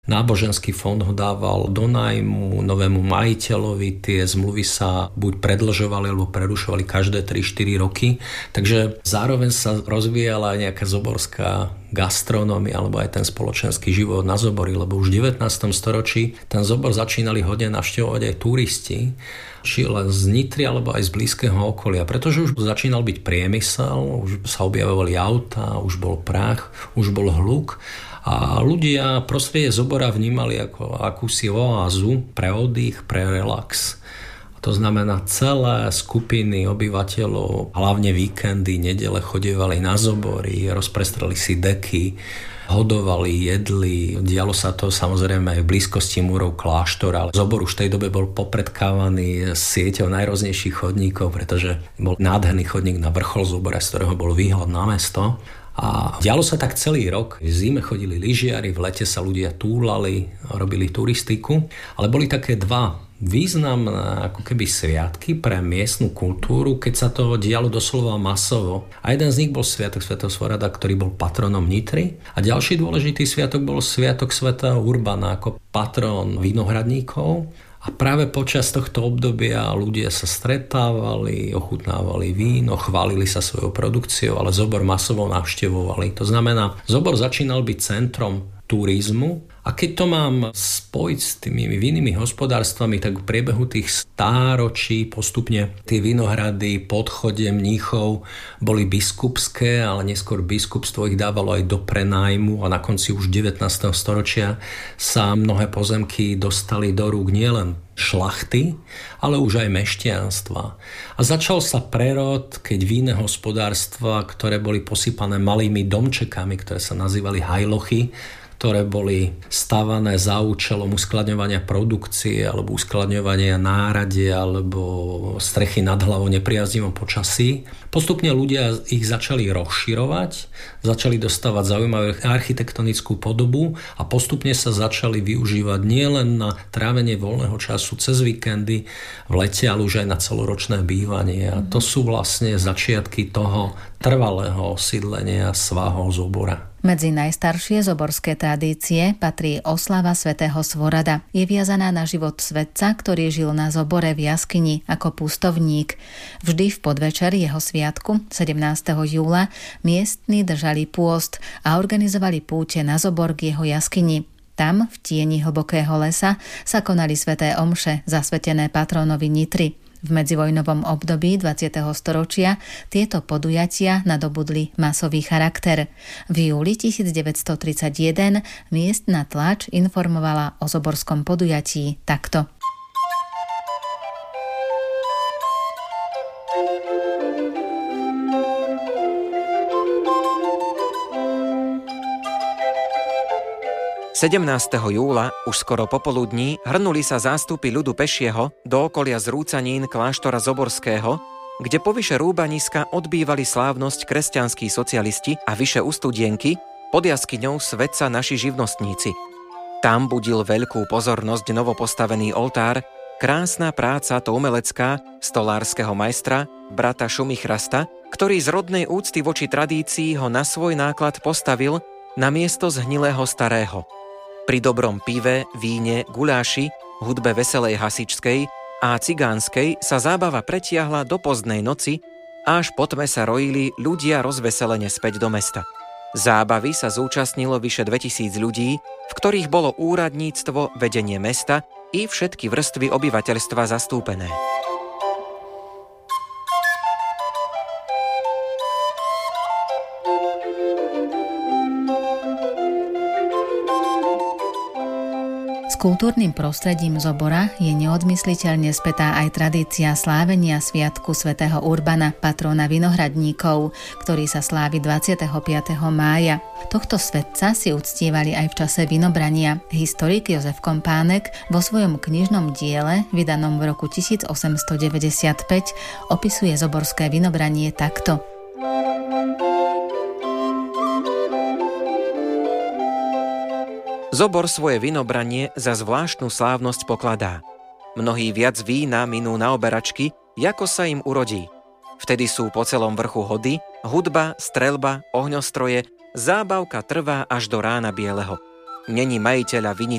Náboženský fond ho dával do nájmu novému majiteľovi, tie zmluvy sa buď predĺžovali alebo prerušovali každé 3-4 roky, takže zároveň sa rozvíjala aj nejaká zoborská gastronómia alebo aj ten spoločenský život na Zobori, lebo už v 19. storočí ten Zobor začínali hodne navštevovať aj turisti, či len z Nitry alebo aj z blízkeho okolia, pretože už začínal byť priemysel, už sa objavovali autá, už bol prach, už bol hluk. A ľudia prostredie Zobora vnímali ako akúsi oázu pre oddych, pre relax. To znamená, celé skupiny obyvateľov, hlavne víkendy, nedele chodievali na Zobory, rozprestreli si deky, hodovali, jedli. Dialo sa to samozrejme aj v blízkosti múrov kláštora, ale Zobor už v tej dobe bol popredkávaný sieťou najrôznejších chodníkov, pretože bol nádherný chodník na vrchol Zobora, z ktorého bol výhľad na mesto. A dialo sa tak celý rok. V zime chodili lyžiari, v lete sa ľudia túlali, robili turistiku, ale boli také dva významné ako keby sviatky pre miestnu kultúru, keď sa to dialo doslova masovo. A jeden z nich bol Sviatok svätého Svorada, ktorý bol patronom Nitry. A ďalší dôležitý sviatok bol Sviatok svätého Urbana ako patrón vinohradníkov. A práve počas tohto obdobia ľudia sa stretávali, ochutnávali víno, chválili sa svojou produkciou, ale Zobor masovo navštevovali. To znamená, Zobor začínal byť centrom turizmu. A keď to mám spojiť s tými vinnými hospodárstvami, tak v priebehu tých stáročí postupne tie vinohrady, podchode mníchov boli biskupské, ale neskôr biskupstvo ich dávalo aj do prenájmu a na konci už 19. storočia sa mnohé pozemky dostali do rúk nielen šlachty, ale už aj mešťanstva. A začal sa prerod, keď vinné hospodárstva, ktoré boli posypané malými domčekami, ktoré sa nazývali hajlochy, ktoré boli stavané za účelom uskladňovania produkcie alebo uskladňovania nárade alebo strechy nad hlavou nepriaznivom počasí. Postupne ľudia ich začali rozširovať, začali dostávať zaujímavú architektonickú podobu a postupne sa začali využívať nielen na trávenie voľného času cez víkendy v lete, ale už aj na celoročné bývanie. A to sú vlastne začiatky toho trvalého osídlenia svahov Zobora. Medzi najstaršie zoborské tradície patrí oslava svätého Svorada. Je viazaná na život svätca, ktorý žil na Zobore v jaskyni ako pustovník. Vždy v podvečer jeho sviatku, 17. júla, miestni držali pôst a organizovali púte na Zobor k jeho jaskyni. Tam, v tieni hlbokého lesa, sa konali sväté omše zasvetené patrónovi Nitry. V medzivojnovom období 20. storočia tieto podujatia nadobudli masový charakter. V júli 1931 miestna tlač informovala o zoborskom podujatí takto. Júla, už skoro popoludní, hrnuli sa zástupy ľudu pešieho do okolia zrúcanín kláštora Zoborského, kde povyše Rúbaniska odbývali slávnosť kresťanskí socialisti a vyše u Studienky pod jaskyňou svätca naši živnostníci. Tam budil veľkú pozornosť novopostavený oltár, krásna práca to umelecká stolárskeho majstra, brata Šumichrasta, ktorý z rodnej úcty voči tradícii ho na svoj náklad postavil na miesto zhnilého starého. Pri dobrom pive, víne, guláši, hudbe veselej hasičskej a cigánskej sa zábava pretiahla do pozdnej noci, až po tme sa rojili ľudia rozveselene späť do mesta. Zábavy sa zúčastnilo vyše 2000 ľudí, v ktorých bolo úradníctvo, vedenie mesta i všetky vrstvy obyvateľstva zastúpené. Kultúrnym prostredím Zobora je neodmysliteľne spätá aj tradícia slávenia sviatku svätého Urbana, patróna vinohradníkov, ktorý sa slávi 25. mája. Tohto svätca si uctievali aj v čase vinobrania. Historik Jozef Kompánek vo svojom knižnom diele, vydanom v roku 1895, opisuje zoborské vinobranie takto. Zobor svoje vinobranie za zvláštnu slávnosť pokladá. Mnohí viac vína minú na oberačky, ako sa im urodí. Vtedy sú po celom vrchu hody, hudba, streľba, ohňostroje, zábavka trvá až do rána bieleho. není majiteľa vinice.